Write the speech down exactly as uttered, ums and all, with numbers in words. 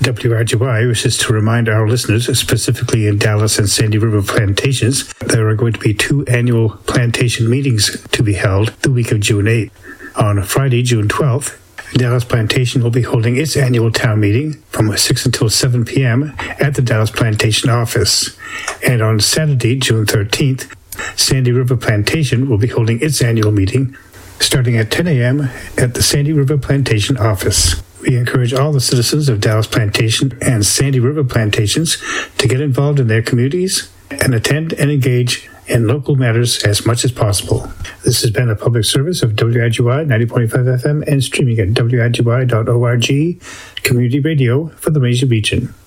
W R G Y wishes to remind our listeners, specifically in Dallas and Sandy River plantations, there are going to be two annual plantation meetings to be held the week of June eighth. On Friday, June twelfth, Dallas Plantation will be holding its annual town meeting from six until seven p.m. at the Dallas Plantation office. And on Saturday, June thirteenth, Sandy River Plantation will be holding its annual meeting starting at ten a.m. at the Sandy River Plantation office. We encourage all the citizens of Dallas Plantation and Sandy River Plantations to get involved in their communities and attend and engage in local matters as much as possible. This has been a public service of W I G Y ninety point five F M and streaming at W I G Y dot org, community radio for the Mesa region.